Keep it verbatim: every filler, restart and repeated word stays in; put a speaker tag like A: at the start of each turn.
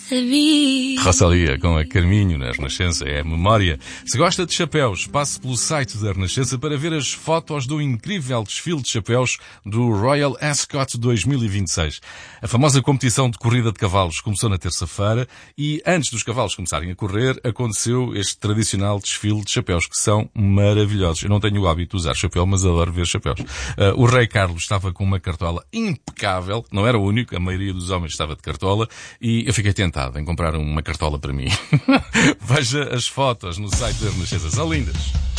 A: sabia.
B: Rosalia com a Carminho na Renascença é a memória. Se gosta de chapéus, passe pelo site da Renascença para ver as fotos do incrível desfile de chapéus do Royal Ascot dois mil e vinte e seis. A famosa competição de corrida de cavalos começou na terça-feira e antes dos cavalos começarem a correr aconteceu este tradicional desfile de chapéus que são maravilhosos. Eu não tenho o hábito de usar chapéu, mas adoro ver chapéus. Uh, o rei Carlos estava com uma cartola impecável, não era o único, a maioria dos homens estava de cartola e eu fiquei tentado em comprar uma cartola para mim. Veja as fotos no site da Renascença, são lindas.